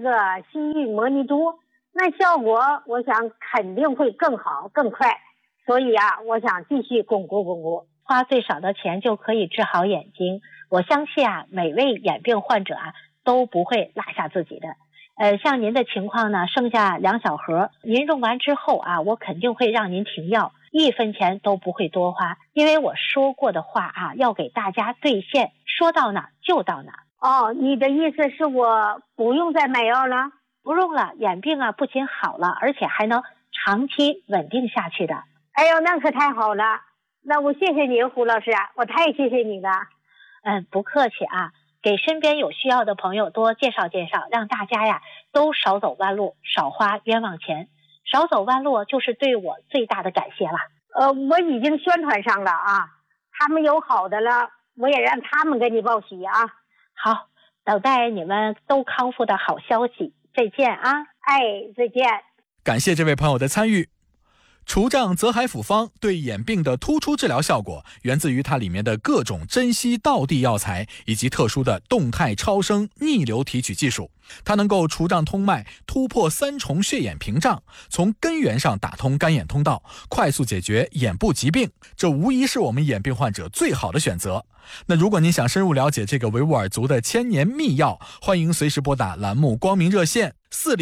个西域摩尼珠，那效果我想肯定会更好更快，所以啊，我想继续巩固。 花最少的钱就可以治好眼睛，我相信啊，每位眼病患者啊都不会落下自己的。像您的情况呢，剩下2小盒，您用完之后啊，我肯定会让您停药，1分钱都不会多花，因为我说过的话啊，要给大家兑现，说到哪就到哪。 哦，你的意思是我不用再买药了？ 不用了，眼病啊不仅好了，而且还能长期稳定下去的。 哎呦，那可太好了，那我谢谢你，胡老师啊，我太谢谢你了。 不客气啊，给身边有需要的朋友多介绍介绍，让大家呀都少走弯路，少花冤枉钱。少走弯路就是对我最大的感谢了。 我已经宣传上了啊，他们有好的了，我也让他们给你报喜啊。 好，等待你们都康复的好消息，再见啊！ 哎，再见。 感谢这位朋友的参与。除障泽海辅方对眼病的突出治疗效果，源自于它里面的各种珍稀道地药材以及特殊的动态超声逆流提取技术。它能够除障通脉，突破3重血眼屏障，从根源上打通干眼通道，快速解决眼部疾病，这无疑是我们眼病患者最好的选择。那如果您想深入了解这个维吾尔族的千年秘药，欢迎随时拨打栏目光明热线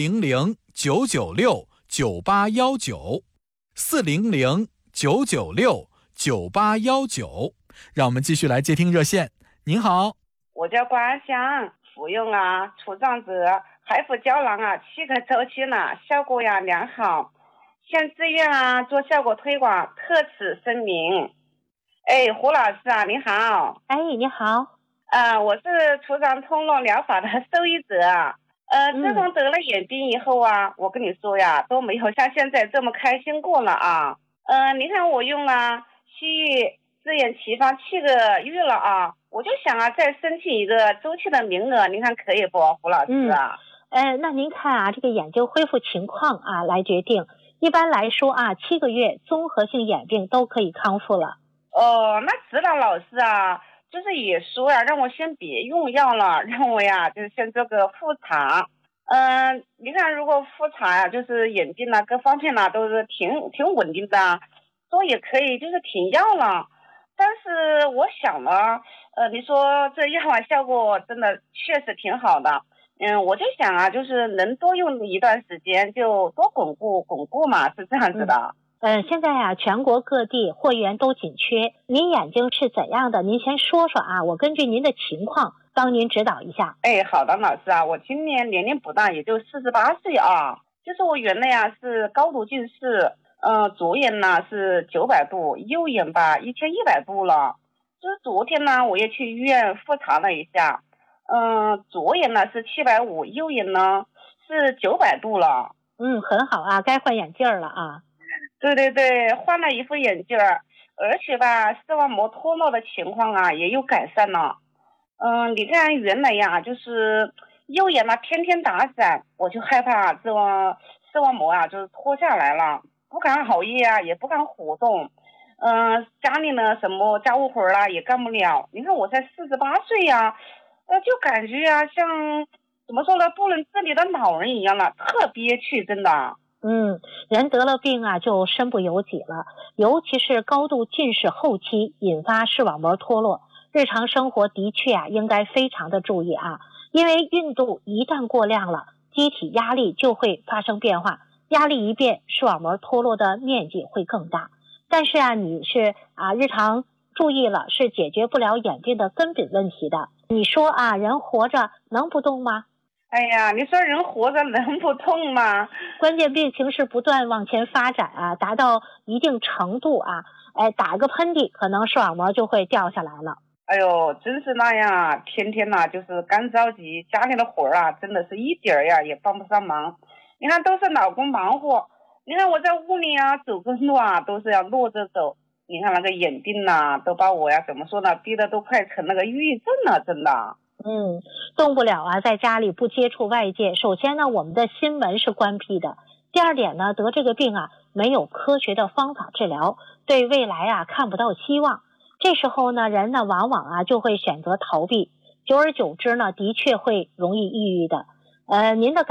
400-996-9819，400-996-9819。让我们继续来接听热线。您好， 我叫关香，服用除障泽海辅胶囊7个周期呢，效果良好，现自愿做效果推广，特此声明。胡老师您好。 你好。 我是除障通络疗法的受益者。自从得了眼病以后我跟你说都没有像现在这么开心过了啊。你看我用了西域自眼奇方7个月了我就想再申请一个周期的名额，您看可以不，胡老师那您看这个眼睛恢复情况来决定。一般来说7个月综合性眼病都可以康复了。 那指导老师就是也说让我先别用药了，让我就是先做个复查。你看如果复查就是眼病各方面都是挺稳定的，说也可以就是停药了。但是我想了，你说这药效果真的确实挺好的。我就想就是能多用一段时间就多巩固嘛，是这样子的。 现在全国各地货源都紧缺，您眼睛是怎样的？您先说说我根据您的情况帮您指导一下。 好的，老师我今年年龄不大，也就48岁就是我原来是高度近视，左眼是900度，右眼1100度了。就是昨天我也去医院复查了一下，左眼是750，右眼是900度了。 很好该换眼镜了对，换了一副眼镜，而且视网膜脱落的情况也有改善了。你看原来就是右眼天天打伞，我就害怕这视网膜就是脱下来了，不敢熬夜也不敢活动。家里呢什么家务活也干不了。你看我才48岁就感觉像怎么说呢，不能自理的老人一样了，特憋屈，真的。 人得了病就身不由己了，尤其是高度近视后期引发视网膜脱落，日常生活的确应该非常的注意因为运动一旦过量了，机体压力就会发生变化，压力一变，视网膜脱落的面积会更大。但是你是日常注意了，是解决不了眼病的根本问题的。你说人活着能不动吗？ 你说人活着能不痛吗？ 关键病情是不断往前发展达到一定程度打个喷嚏，可能视网膜就会掉下来了。 真是那样天天就是干着急，家里的活真的是一点也帮不上忙。你看都是老公忙活，你看我在屋里走个路都是要落着走。你看那个眼病都把我怎么说呢，逼得都快成那个抑郁症了，真的。 动不了在家里不接触外界。首先呢，我们的心门是关闭的。第二点呢，得这个病没有科学的方法治疗，对未来看不到希望。这时候呢，人呢往往就会选择逃避，久而久之呢，的确会容易抑郁的。您的